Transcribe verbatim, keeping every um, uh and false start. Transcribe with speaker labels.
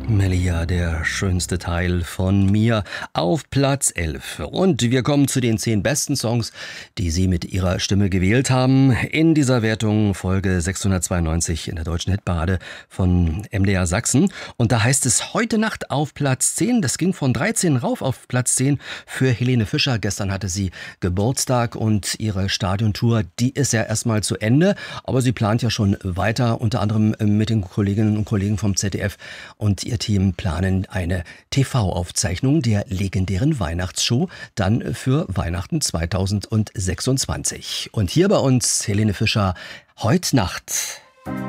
Speaker 1: Melia, der schönste Teil von mir, auf Platz elf. Und wir kommen zu den zehn besten Songs, die Sie mit Ihrer Stimme gewählt haben. In dieser Wertung Folge sechshundertzweiundneunzig in der deutschen Hitparade von M D R Sachsen. Und da heißt es heute Nacht auf Platz zehn. Das ging von dreizehn rauf auf Platz zehn für Helene Fischer. Gestern hatte sie Geburtstag und ihre Stadiontour, die ist ja erstmal zu Ende. Aber sie plant ja schon weiter, unter anderem mit den Kolleginnen und Kollegen vom Z D F und ihr Team planen eine T V-Aufzeichnung der legendären Weihnachtsshow dann für Weihnachten zweitausendsechsundzwanzig. Und hier bei uns Helene Fischer, heute Nacht.